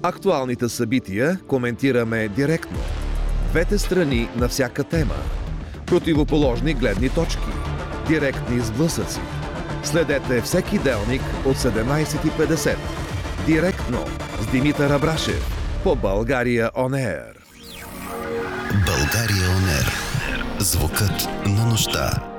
Актуалните събития коментираме директно. Двете страни на всяка тема. Противоположни гледни точки. Директни сблъсъци. Следете всеки делник от 17:50. Директно с Димитър Абрашев по България On Air. България On Air. Звукът на нощта.